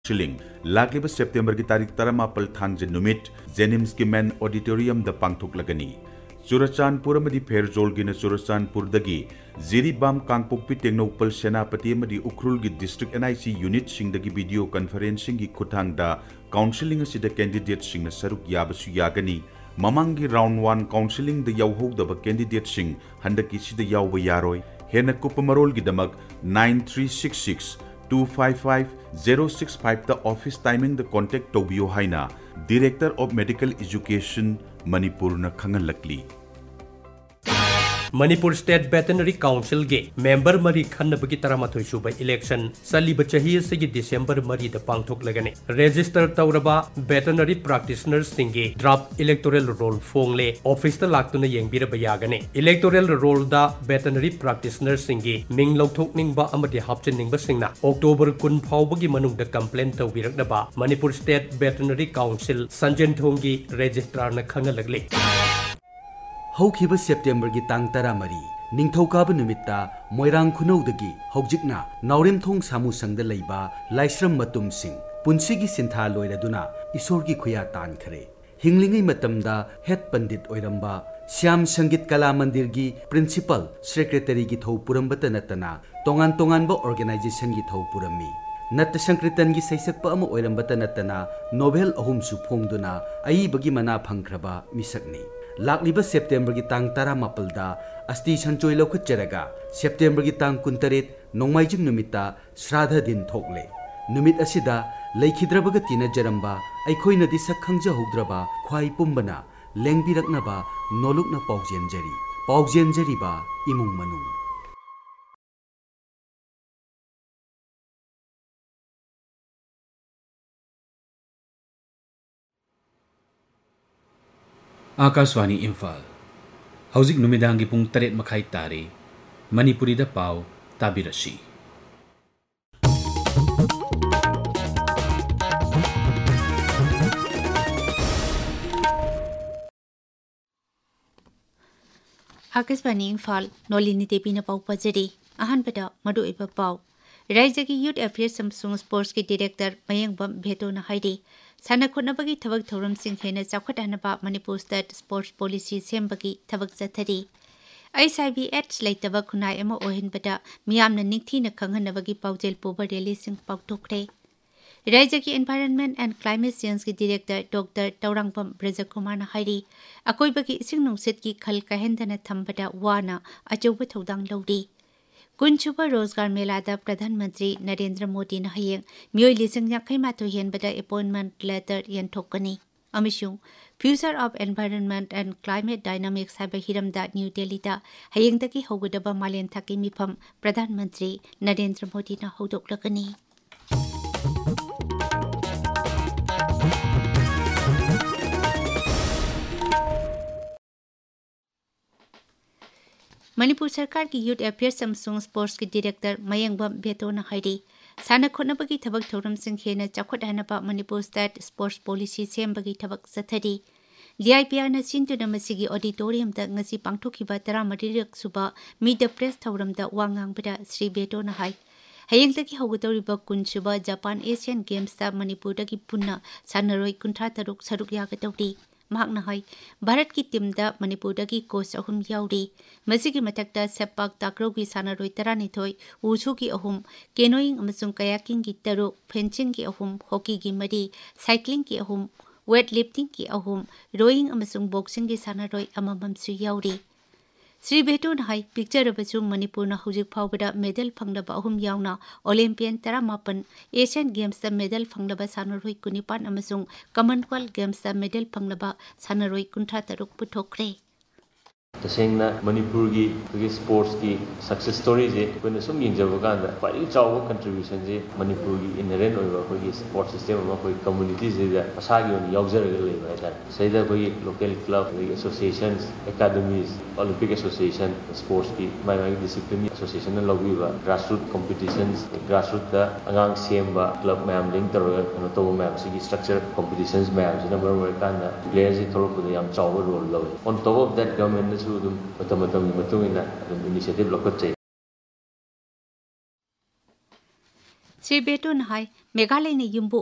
shilling लागिब September की तारीख 18 थांजे नुमित जेनिम्स की मेन ऑडिटोरियम द पांगथोकलगनी चुरचानपुर फेरजोल की चुरचानपुर जिरीबाम कांगपोक्पी टेक्नोपल सेनापति उख्रुल की district NIC unit Singh video conferencing की खुथांगदा काउंसिलिंग कैंडिडेट सिंह सरुक याबसु यागनी ममांगी round 1 counselling the यावहोदब candidate Singh हंदकी सिद यावब यारोय हेन कुप मरोल की दमक 9366 255-065 the office timing the contact तौबियो हाइना director of medical education Manipur न खंगलकली मणिपुर स्टेट वेटनरी काउंसिल के मेंबर मरी खन्नबगी 13 सूब इलेक्शन सलीब चही से दिसंबर 3 पांगथोकलगने रजिस्टर तौरबा वेटनरी प्रैक्टिशनर सिंगे draft electoral roll फोंगले office लाक्तुना येंबिरबा यागने electoral roll दा वेटनरी प्रैक्टिशनर सिंगे Ming लौथोकनिंगबा अमदि हापचनिंगबा सिंगना October 10 फाउबगी मनुंगदा complaint तौबिरकनबा Manipur state veterinary council Sanjan थोंगी registrar न खंगलगले हौखिबा September की तांग 13 निंगथौकाब नुमित्ता मोइरांग खुनौदगी हौजिकना नाउरेमथोंग सामुसंगद लैबा लाइस्रम मतुम सिंह पुंसिगी सिंथा लोइरदुना ईश्वर की खुया तानखरे हिंगलिंगै मतमदा हेड पंडित ओइरंबा श्याम संगीत कला मंदिर की प्रिंसिपल सेक्रेटरी की थौ पुरंबत नतना तोंगान तोंगानबा ऑर्गेनाइजेशन की थौ पुरमी नत संकृतन की सैसकपा अम ओइरंबत नतना नोबेल अहुमसु फोंगदुना अईबगी मना फंगख्रबा मिसकनी लाक्लिब सेप्टेम्बर की तांग 18 अस्ति संचोय लौखुच्चरगा सेप्टेम्बर की तांग 19 नोंमाइजिंग नुमित्ता श्राद्ध दिन थोकले नुमित असिदा लैखिद्रबग तीनजरंबा अखोइनदि सखंगजहौद्रबा ख्वाई पुंबना लेंबिरकनबा नोलुकना पाउजेंजरीबा इमुंग मनुंग आकाशवाणी इम्फाल हौजिक नुमिदांगी पुंग 3 मखाई तारे मणिपुरी दा पाव ताबिरसी आकाशवाणी इम्फाल नोलिनी देवी न पाव पजरी अहनबदा मडु इबा पाव राज्य की यूथ अफेयर्स अमसुंग स्पोर्ट्स की डायरेक्टर मयंगबम भेटो न हाइदे साना खोनबगी थबक थौरम सिंह हेना चाखटहनबा Manipur state sports policy सेमबगी थबक जथरी HIV/AIDS लेतबा खुनाय अमा ओहिनबदा मियामना निंगथीना खंगहनबगी पाउजेल पोबर रैली सिंह पाउथोखरे राज्य की एनवायरनमेंट एंड क्लाइमेट चेंज की डायरेक्टर डॉक्टर तौरांगबम ब्रजकुमार न हाइरी अकोइबगी इसिंग नुंगसित की खल कहनदना थंबदा वाना अचौब थौदांग लौदी कुंचुबा रोजगार मेलादा प्रधानमंत्री नरेंद्र मोदी न हयेंग मियोय लिसिंग याखै माथो हेनबदा appointment letter यंथोकनी अमिशुंग future of environment and climate dynamics हाइबा हिरमदा new दिल्लीदा हयेंगदगी हौगदबा मालेन थाकी मिफम प्रधानमंत्री नरेंद्र मोदी न हौदोकलगनी मणिपुर सरकार की यूथ अफेयर्स अमसुंग स्पोर्ट्स की डायरेक्टर मयंगबम भेटो न हाइरी साना खोनबगी थबक थौरम सिंह हेना चाखटहनबा Manipur state sports policy सेमबगी थबक जथरी DIPR न सिंतुना मसिगी ऑडिटोरियम दा ngasi पांगथोखिबा 13 सुबा मीडिया प्रेस थौरम दा वांगांगबदा श्री भेटो न हाइ हयेंगदगी हौगदौरिबा कुनसुबा जापान एशियन गेम्स दा मणिपुर दगी पुन्ना सानरोय 53 सरुक यागदौरी भारत की टीम दा मणिपुर दगी कोच अहुम याउरी मसिगी मथक्ता सेपाक ताक्रो की सानरोय 12 वुशु की अहुम केनोइंग अमसुंग कयाकिंग की 3 फेंसिंग की अहुम हॉकी की 4 साइक्लिंग की अहुम वेट लिफ्टिंग की अहुम रोइंग अमसुंग बॉक्सिंग की सानरोय अमममसु याउरी श्री भेटो न हाई पिक्चर अबसु मणिपुर न हुजिक फावबदा मेडल फंगलबा अहुम याउना ओलंपियन 13 एशियन गेम्स दा मेडल फंगलबा सानरोय 19 अमसुंग कॉमनवेल्थ गेम्स दा मेडल फंगलबा सानरोय 53 पुथोखरे तसेंगना मणिपुर की स्पोर्ट्स की सक्सेस स्टोरी जे कोई सुम यंगजबकान ख्वाई चाव कंट्रीब्यूशन जे मणिपुर की इनहेरेंट होइबा स्पोर्ट्स सिस्टम अमा कोई कम्युनिटी जे असागी ओन यावजरगा लेबा है सैदा कोई local club associations academies Olympic association sports की माई डिसिप्लिन एसोसिएशन न लौबीबा ग्रासरूट कॉम्पिटिशंस ग्रासरूट दा अंगांग सेमबा क्लब मैम लिंक तौरगा कनो तौबा मैम सिगी स्ट्रक्चर कॉम्पिटिशंस मैम सिना मरमर कान प्लेयर्स जे थोरकपदा याम चाव role लौई on top of that government initiative लौकच्चै Shri बेटोन high Meghalaya ने युम्बु